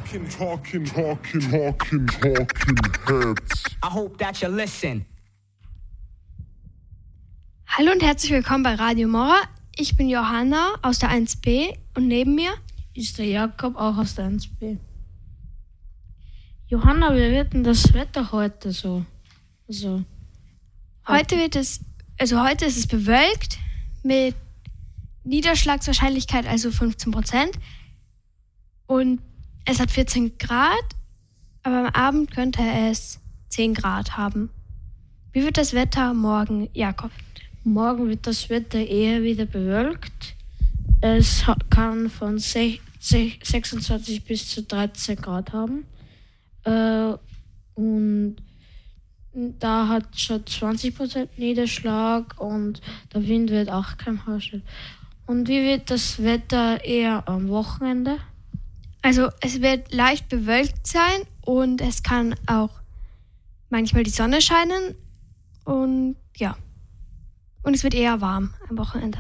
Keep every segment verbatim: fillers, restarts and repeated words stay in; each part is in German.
Talking, talking, talking, talking, talking heads. I hope that you listen. Hallo und herzlich willkommen bei Radio Mora. Ich bin Johanna aus der eins b und neben mir ist der Jakob auch aus der eins b. Johanna, wie wird denn das Wetter heute so? Also, heute wird es, also heute ist es bewölkt mit Niederschlagswahrscheinlichkeit, also fünfzehn Prozent. Und es hat vierzehn Grad, aber am Abend könnte es zehn Grad haben. Wie wird das Wetter morgen, Jakob? Morgen wird das Wetter eher wieder bewölkt. Es kann von sechsundzwanzig bis zu dreizehn Grad haben. Und da hat schon zwanzig Prozent Niederschlag und der Wind wird auch kein Haarschnitt. Und wie wird das Wetter eher am Wochenende? Also es wird leicht bewölkt sein und es kann auch manchmal die Sonne scheinen und ja. Und es wird eher warm am Wochenende.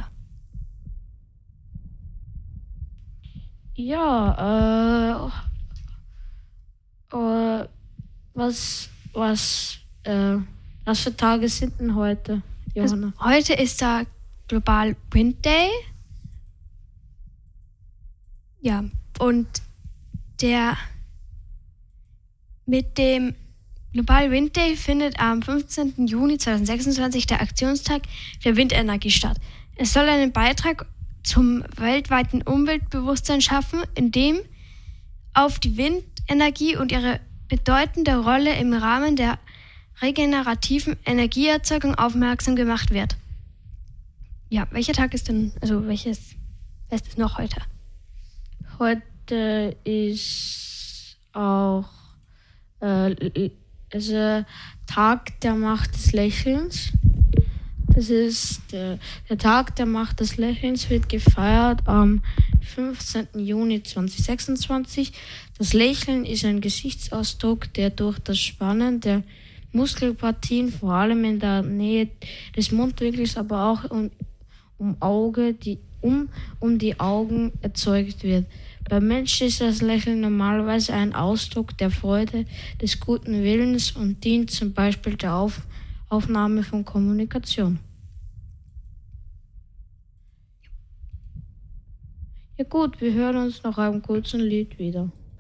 Ja, äh, äh was, was, äh, was für Tage sind denn heute, Johanna? Also heute ist der Global Wind Day. Ja, und der mit dem Global Wind Day findet am fünfzehnten Juni zweitausendsechsundzwanzig der Aktionstag der Windenergie statt. Es soll einen Beitrag zum weltweiten Umweltbewusstsein schaffen, indem auf die Windenergie und ihre bedeutende Rolle im Rahmen der regenerativen Energieerzeugung aufmerksam gemacht wird. Ja, welcher Tag ist denn, also welches Fest ist noch heute? Heute ist auch äh, also Tag der Macht des Lächelns. Das ist der, der Tag der Macht des Lächelns wird gefeiert am fünfzehnten Juni zweitausendsechsundzwanzig. Das Lächeln ist ein Gesichtsausdruck, der durch das Spannen der Muskelpartien, vor allem in der Nähe des Mundwinkels, aber auch um, um, Auge, die, um, um die Augen erzeugt wird. Beim Menschen ist das Lächeln normalerweise ein Ausdruck der Freude, des guten Willens und dient zum Beispiel der Auf, Aufnahme von Kommunikation. Ja gut, wir hören uns nach einem kurzen Lied wieder.